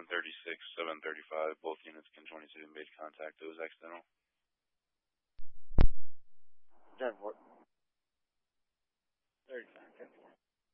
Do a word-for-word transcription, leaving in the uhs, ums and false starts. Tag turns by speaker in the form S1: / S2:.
S1: seven thirty-six, seven thirty-five. Both units can twenty-two made contact. It was accidental.
S2: ten four.